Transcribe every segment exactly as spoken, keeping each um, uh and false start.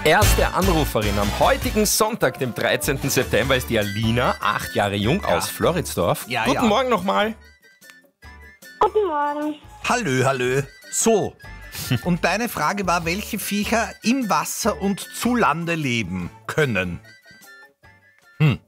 Erste Anruferin am heutigen Sonntag, dem dreizehnten September, ist die Alina, acht Jahre jung, Ja. aus Floridsdorf. Ja, Guten ja. Morgen nochmal. Guten Morgen. Hallö, hallö. So, und deine Frage war, welche Viecher im Wasser und zu Lande leben können? Hm.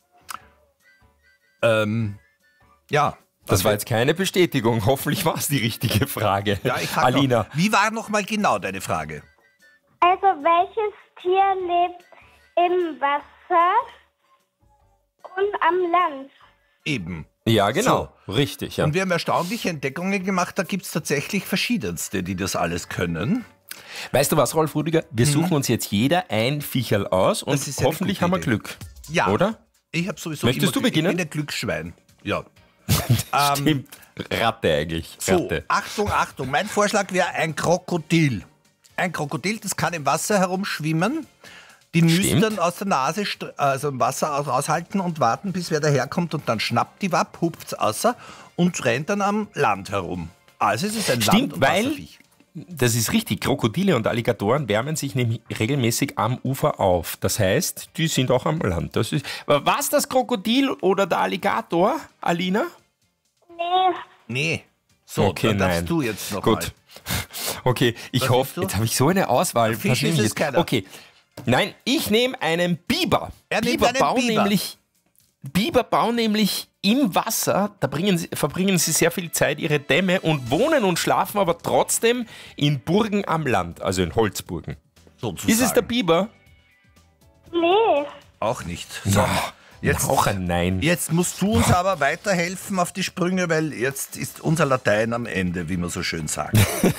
Ähm, ja. Das war jetzt keine Bestätigung. Hoffentlich war es die richtige Frage. Ja, ich frag Alina. Noch, wie war nochmal genau deine Frage? Also, welches Tier lebt im Wasser und am Land? Eben. Ja, genau. Richtig, ja. Und wir haben erstaunliche Entdeckungen gemacht, da gibt es tatsächlich verschiedenste, die das alles können. Weißt du was, Rolf Rüdiger? Wir suchen uns jetzt jeder ein Viecherl aus und Das ist eine hoffentlich gute haben wir Idee. Glück. Ja. Oder? Ich habe sowieso Möchtest immer du Glück. beginnen? Ich bin ein Glücksschwein. Ja. Ähm, Stimmt. Ratte eigentlich. So, Ratte. Achtung, Achtung. Mein Vorschlag wäre ein Krokodil. Ein Krokodil, das kann im Wasser herumschwimmen, die Nüstern aus der Nase, st- also im Wasser aus- raushalten und warten, bis wer daherkommt und dann schnappt die Wapp, hupft's außer und rennt dann am Land herum. Also es ist ein Land- Stimmt, und weil, Wasserviech. das ist richtig, Krokodile und Alligatoren wärmen sich nämlich regelmäßig am Ufer auf. Das heißt, die sind auch am Land. Das ist, war es das Krokodil oder der Alligator, Alina? Nee, Nee. So, Okay, dann darfst nein. du jetzt noch Gut. mal. Okay, ich Was nimmst hoffe, du? jetzt habe ich so eine Auswahl. Fisch Was nehme ist ich es jetzt? keiner. Okay, nein, ich nehme einen Biber. Er nimmt Biber einen bauen Biber. nämlich Biber bauen nämlich im Wasser, da bringen sie, verbringen sie sehr viel Zeit ihre Dämme und wohnen und schlafen aber trotzdem in Burgen am Land, also in Holzburgen. Sozusagen. Ist es der Biber? nee. Auch nicht. So, Na, jetzt, auch ein Nein. jetzt musst du uns aber weiterhelfen auf die Sprünge, weil jetzt ist unser Latein am Ende, wie man so schön sagt.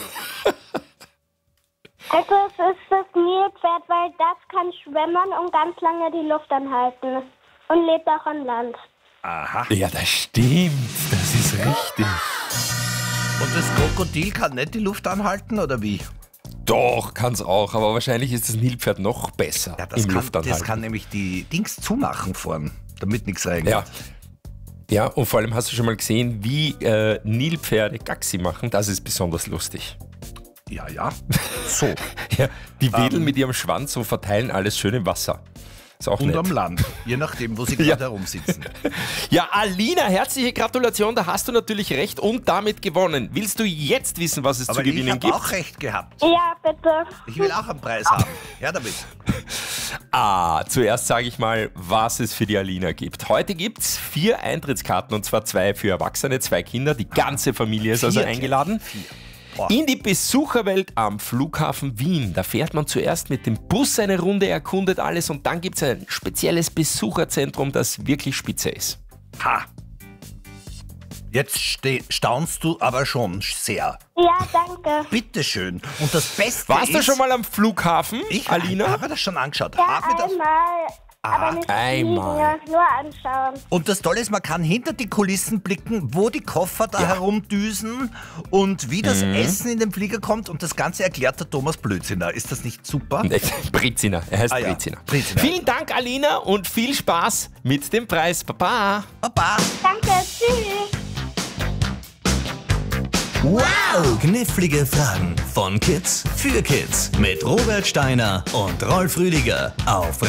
Also, es ist das Nilpferd, weil das kann schwimmen und ganz lange die Luft anhalten. Und lebt auch an Land. Aha. Ja, das stimmt. Das ist richtig. Und das Krokodil kann nicht die Luft anhalten, oder wie? Doch, kann's auch, aber wahrscheinlich ist das Nilpferd noch besser Ja, das im kann, Luftanhalten. das kann nämlich die Dings zumachen vorn, damit nichts reingeht. Ja. Ja, und vor allem hast du schon mal gesehen, wie äh, Nilpferde Gaxi machen. Das ist besonders lustig. Ja, ja. So. Ja, die wedeln mit ihrem Schwanz und verteilen alles schön im Wasser. Ist auch Und nett. am Land, je nachdem, wo sie gerade Ja. herumsitzen. Ja, Alina, herzliche Gratulation, da hast du natürlich recht und damit gewonnen. Willst du jetzt wissen, was es Aber zu ich gewinnen habe gibt? auch recht gehabt. Ja, bitte. Ich will auch einen Preis haben. Ja, damit. Ah, zuerst sage ich mal, was es für die Alina gibt. Heute gibt es vier Eintrittskarten und zwar zwei für Erwachsene, zwei Kinder. Die ganze Familie ist also Vier eingeladen. Vier. Boah. In die Besucherwelt am Flughafen Wien. Da fährt man zuerst mit dem Bus eine Runde, erkundet alles und dann gibt es ein spezielles Besucherzentrum, das wirklich spitze ist. Ha. Jetzt ste- staunst du aber schon sehr. Ja, danke. Bitteschön. Und das Beste Warst ist... du schon mal am Flughafen, Ich Alina? habe das schon angeschaut. Ja, Hab mir das- einmal. Aber nicht einmal. fliegen, nur anschauen. Und das Tolle ist, man kann hinter die Kulissen blicken, wo die Koffer da herumdüsen und wie das Essen in den Flieger kommt. Und das Ganze erklärt der Thomas Blödziner. Ist das nicht super? Breziner, er heißt Ah ja, Breziner. Breziner. Vielen Dank, Alina, und viel Spaß mit dem Preis. Baba. Baba. Danke, tschüss. Wow! Knifflige Fragen von Kids für Kids mit Robert Steiner und Rolf Rüdiger auf